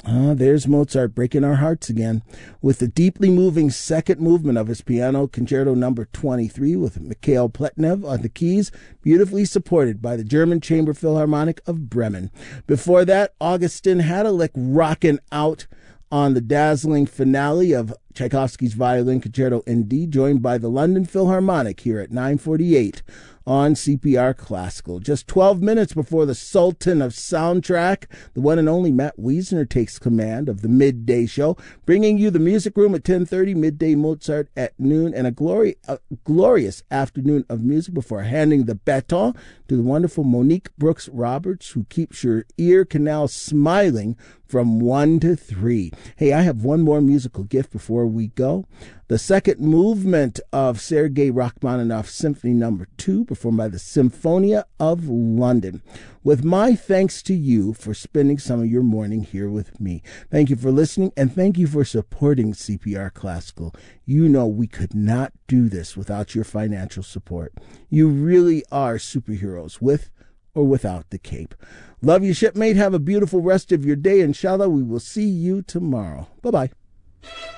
There's Mozart breaking our hearts again with the deeply moving second movement of his Piano Concerto number 23 with Mikhail Pletnev on the keys, beautifully supported by the German Chamber Philharmonic of Bremen. Before that, Augustin Hadelich rocking out on the dazzling finale of Tchaikovsky's Violin Concerto in D, joined by the London Philharmonic here at 9:48 on CPR Classical. Just 12 minutes before the Sultan of Soundtrack, the one and only Matt Wiesner takes command of the midday show, bringing you the Music Room at 10:30, midday Mozart at noon, and a glorious afternoon of music before handing the baton to the wonderful Monique Brooks Roberts, who keeps your ear canal smiling from 1 to 3. Hey, I have one more musical gift before we go. The second movement of Sergei Rachmaninoff's Symphony No. 2, performed by the Symphonia of London. With my thanks to you for spending some of your morning here with me. Thank you for listening, and thank you for supporting CPR Classical. You know we could not do this without your financial support. You really are superheroes, with or without the cape. Love you, shipmate. Have a beautiful rest of your day. Inshallah, we will see you tomorrow. Bye-bye.